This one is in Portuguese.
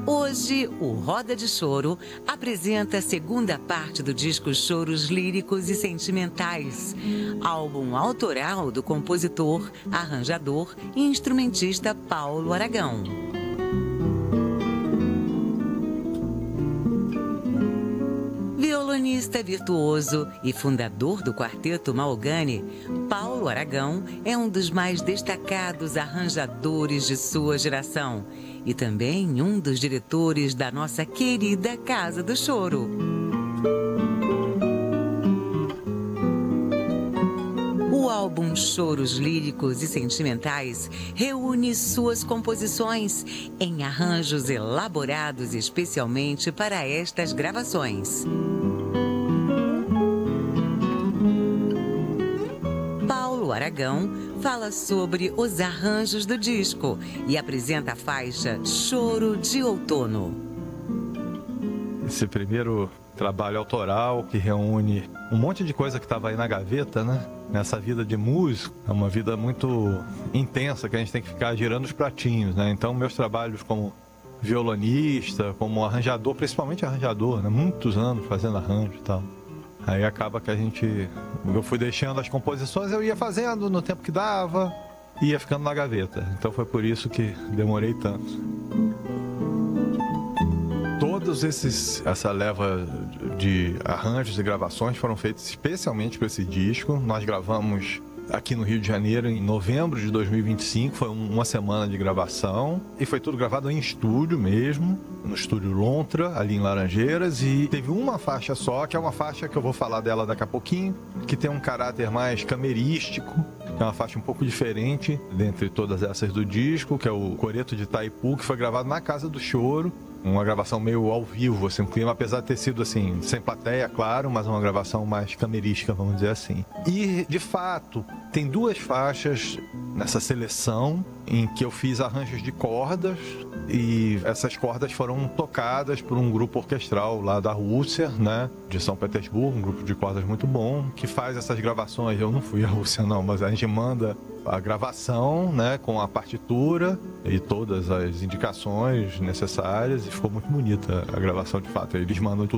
Hoje, o Roda de Choro apresenta a segunda parte do disco Choros Líricos e Sentimentais, álbum autoral do compositor, arranjador e instrumentista Paulo Aragão. Violonista virtuoso e fundador do Quarteto Mahoguny, Paulo Aragão é um dos mais destacados arranjadores de sua geração e também um dos diretores da nossa querida Casa do Choro. O álbum Choros Líricos e Sentimentais reúne suas composições em arranjos elaborados especialmente para estas gravações. Paulo Aragão fala sobre os arranjos do disco e apresenta a faixa Choro de Outono. Esse primeiro trabalho autoral que reúne um monte de coisa que estava aí na gaveta, né? Nessa vida de músico, é uma vida muito intensa que a gente tem que ficar girando os pratinhos, né? Então, meus trabalhos como violonista, como arranjador, principalmente arranjador, né? Muitos anos fazendo arranjo e tal. Aí acaba que eu fui deixando as composições, eu ia fazendo no tempo que dava, ia ficando na gaveta. Então foi por isso que demorei tanto. Essa leva de arranjos e gravações foram feitos especialmente para esse disco. Nós gravamos aqui no Rio de Janeiro em novembro de 2025, foi uma semana de gravação e foi tudo gravado em estúdio mesmo, no estúdio Lontra, ali em Laranjeiras, e teve uma faixa só, que é uma faixa que eu vou falar dela daqui a pouquinho, que tem um caráter mais camerístico, é uma faixa um pouco diferente dentre todas essas do disco, que é o Coreto de Itaipu, que foi gravado na Casa do Choro. Uma gravação meio ao vivo, assim, um clima, apesar de ter sido assim, sem plateia, claro, mas uma gravação mais camerística, vamos dizer assim. E, de fato, tem duas faixas nessa seleção em que eu fiz arranjos de cordas e essas cordas foram tocadas por um grupo orquestral lá da Rússia, né, de São Petersburgo, um grupo de cordas muito bom, que faz essas gravações. Eu não fui à Rússia não, mas a gente manda a gravação, né, com a partitura e todas as indicações necessárias, e ficou muito bonita a gravação, de fato. Eles mandam tudo